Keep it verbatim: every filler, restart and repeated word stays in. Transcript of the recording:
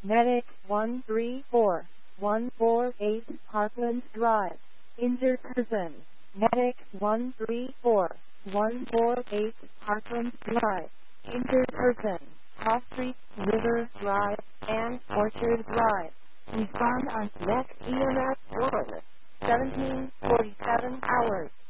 Medic one three four one four eight Parkland Drive. Injured person. Medic one three four one four eight Parkland Drive. Injured person. Cross Street, River Drive, and Orchard Drive. Respond on next E M S order. seventeen forty-seven hours.